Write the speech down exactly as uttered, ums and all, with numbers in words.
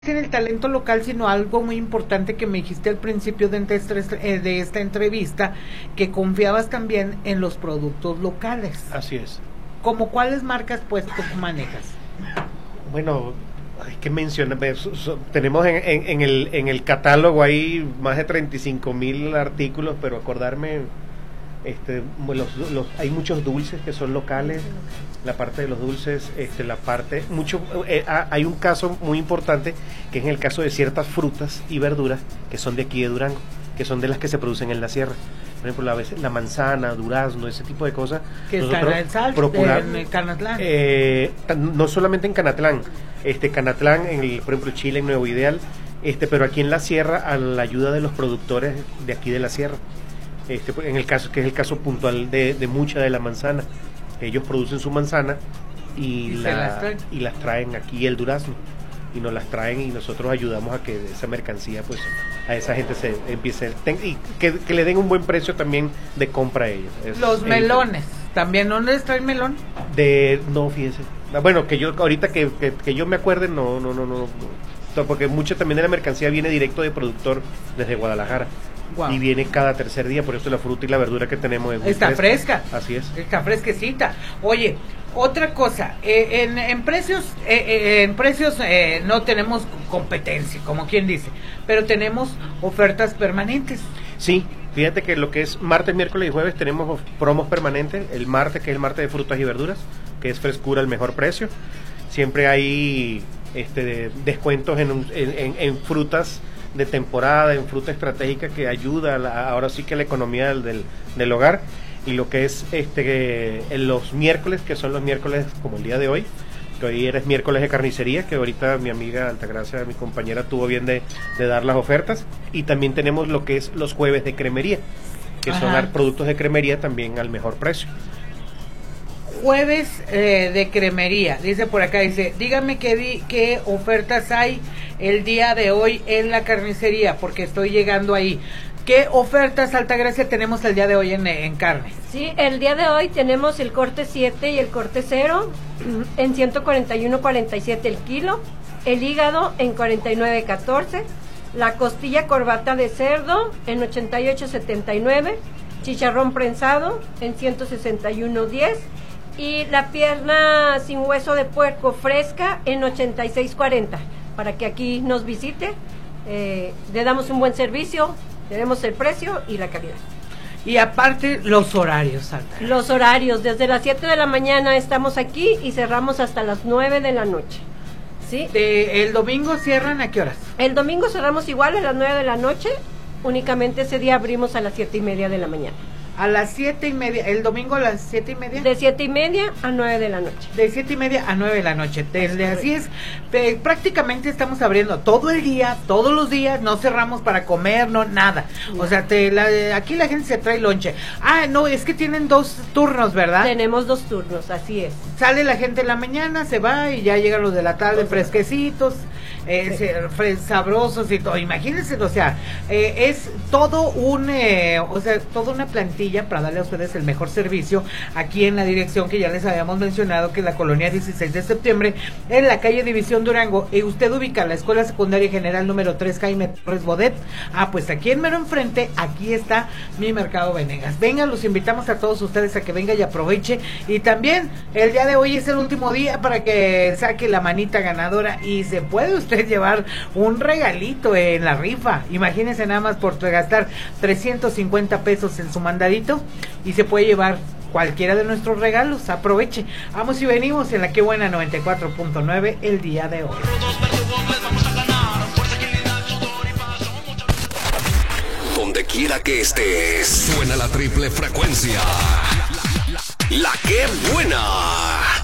en el talento local, sino algo muy importante que me dijiste al principio de, entre, de esta entrevista, que confiabas también en los productos locales. Así es. ¿Cómo cuáles marcas pues tú manejas? Bueno, hay que mencionar, tenemos en, en, en, el, en el catálogo ahí más de treinta y cinco mil artículos, pero acordarme, este, los, los, hay muchos dulces que son locales, la parte de los dulces, este, la parte, mucho, eh, hay un caso muy importante que es en el caso de ciertas frutas y verduras que son de aquí de Durango, que son de las que se producen en la sierra. Por ejemplo, la, la manzana, durazno, ese tipo de cosas. Que está en Sal, procurar, en Canatlán. Eh, no solamente en Canatlán, este, Canatlán, en el, por ejemplo, Chile, en Nuevo Ideal, este, pero aquí en la sierra, a la ayuda de los productores de aquí de la sierra. Este, en el caso, que es el caso puntual de, de mucha de la manzana. Ellos producen su manzana y, y, la, las traen. y las traen aquí el durazno. Y nos las traen y nosotros ayudamos a que esa mercancía pues a esa gente se empiece ten, y que, que le den un buen precio también de compra a ellos. Es, los melones el, también. ¿No les traen melón? De no, fíjese, bueno, que yo ahorita que, que, que yo me acuerde no no no no, no porque mucho también de la mercancía viene directo de productor desde Guadalajara. Wow. Y viene cada tercer día, por eso la fruta y la verdura que tenemos es muy está fresca. fresca. Así es. Está fresquecita. Oye, otra cosa, eh, en, en precios, eh, eh, en precios eh, no tenemos competencia, como quien dice, pero tenemos ofertas permanentes. Sí, fíjate que lo que es martes, miércoles y jueves tenemos promos permanentes. El martes, que es el martes de frutas y verduras, que es frescura al mejor precio. Siempre hay este descuentos en, en, en, en frutas de temporada, en fruta estratégica que ayuda a la, ahora sí que a la economía del, del, del hogar. Y lo que es este en los miércoles, que son los miércoles como el día de hoy, que hoy eres miércoles de carnicería, que ahorita mi amiga Altagracia, mi compañera, tuvo bien de, de dar las ofertas. Y también tenemos lo que es los jueves de cremería, que Ajá. son productos de cremería también al mejor precio. Jueves eh, de cremería, dice por acá, dice, dígame qué, di, qué ofertas hay el día de hoy en la carnicería, porque estoy llegando ahí. ¿Qué ofertas, Altagracia, tenemos el día de hoy en, en carne? Sí, el día de hoy tenemos el corte siete y el corte cero en ciento cuarenta y uno cuarenta y siete el kilo, el hígado en cuarenta y nueve catorce, la costilla corbata de cerdo en ochenta y ocho setenta y nueve, chicharrón prensado en ciento sesenta y uno diez y la pierna sin hueso de puerco fresca en ochenta y seis cuarenta, para que aquí nos visite, eh, le damos un buen servicio, tenemos el precio y la calidad. Y aparte los horarios, Sandra. Los horarios, desde las siete de la mañana estamos aquí y cerramos hasta las nueve de la noche. ¿Sí? De, ¿El domingo cierran a qué horas? El domingo cerramos igual a las nueve de la noche, únicamente ese día abrimos a las siete y media de la mañana. A las siete y media, el domingo a las siete y media. De siete y media a nueve de la noche. De siete y media a nueve de la noche. Desde así es, eh, prácticamente estamos abriendo todo el día, todos los días, no cerramos para comer, no, nada. O sea, te, la, aquí la gente se trae lonche. Ah, no, es que tienen dos turnos, ¿verdad? Tenemos dos turnos, así es. Sale la gente en la mañana, se va y ya llegan los de la tarde, fresquecitos, eh, sí. se, sabrosos y todo. Imagínense, o sea, eh, es todo un, eh, o sea, toda una plantilla para darle a ustedes el mejor servicio aquí en la dirección que ya les habíamos mencionado, que es la colonia dieciséis de septiembre, en la calle División Durango. Y usted ubica la Escuela Secundaria General número tres, Jaime Torres Bodet. Ah, pues aquí en mero enfrente, aquí está mi Mercado Venegas. Venga, los invitamos a todos ustedes a que venga y aproveche. Y también el día de hoy es el último día para que saque la manita ganadora y se puede usted llevar un regalito en la rifa. Imagínense nada más por gastar trescientos cincuenta pesos en su mandadito y se puede llevar cualquiera de nuestros regalos. Aproveche. Vamos y venimos en la Que Buena noventa y cuatro punto nueve el día de hoy. Donde quiera que estés, suena la triple frecuencia. La Que Buena.